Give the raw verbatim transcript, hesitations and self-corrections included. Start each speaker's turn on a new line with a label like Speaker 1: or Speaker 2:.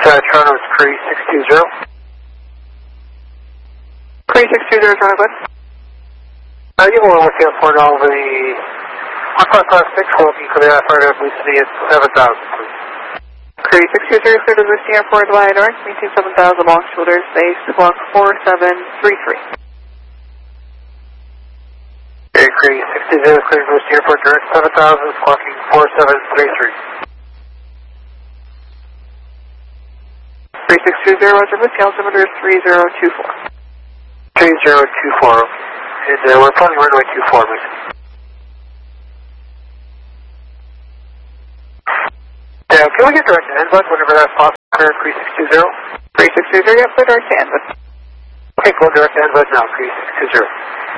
Speaker 1: Uh, Toronto, it's Cree six two zero.
Speaker 2: Cree six two zero, Toronto, good.
Speaker 1: Uh, you will with you for over the one five five six, looking for the operator of Lucy at seven thousand, please.
Speaker 2: Cree six two zero, clear to Lucy Airport, Wide North, maintain seven thousand, long shoulders, base, clock four seven three three.
Speaker 1: Okay, Cree six two zero, clear to Lucy Airport, direct seven thousand, clocking four seven three three.
Speaker 2: Cree six two zero, Roger, Lucy, altimeter three zero two four.
Speaker 1: three zero two four, and uh, we're planning runway two four, Lucy. Yeah, can we get direct to N-Bus whenever that's possible, Cree six two zero?
Speaker 2: Cree six two zero, yep, clear direct to N-Bus.
Speaker 1: Okay, go direct to N-Bus now, Cree six two zero.